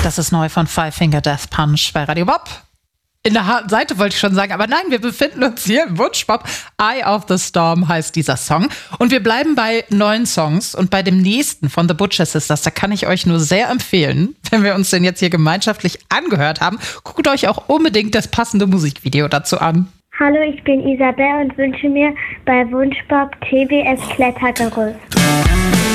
Das ist neu von Five Finger Death Punch bei Radio Bob. In der harten Seite wollte ich schon sagen, aber nein, wir befinden uns hier im Wunschpop. Eye of the Storm heißt dieser Song. Und wir bleiben bei neuen Songs und bei dem nächsten von The Butcher Sisters, da kann ich euch nur sehr empfehlen, wenn wir uns den jetzt hier gemeinschaftlich angehört haben, guckt euch auch unbedingt das passende Musikvideo dazu an. Hallo, ich bin Isabel und wünsche mir bei Wunschpop TBS Klettergerüst.